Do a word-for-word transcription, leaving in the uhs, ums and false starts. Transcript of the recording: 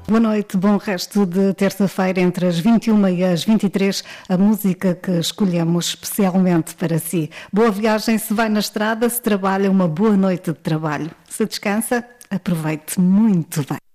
Boa noite, bom resto de terça-feira entre as vinte e uma e as vinte e três, a música que escolhemos especialmente para si. Boa viagem se vai na estrada, se trabalha, uma boa noite de trabalho. Se descansa, aproveite muito bem.